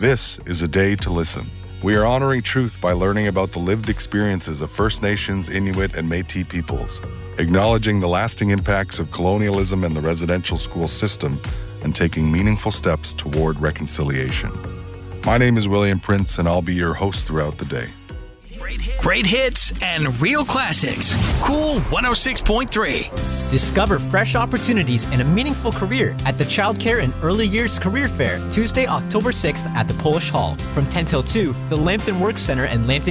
This is a day to listen. We are honoring truth by learning about the lived experiences of First Nations, Inuit, and Métis peoples, acknowledging the lasting impacts of colonialism and the residential school system, and taking meaningful steps toward reconciliation. My name is William Prince, and I'll be your host throughout the day. Great hits and real classics. Cool 106.3. Discover fresh opportunities and a meaningful career at the Child Care and Early Years Career Fair, Tuesday, October 6th at the Polish Hall. From 10 till 2, the Lambton Work Center and Lambton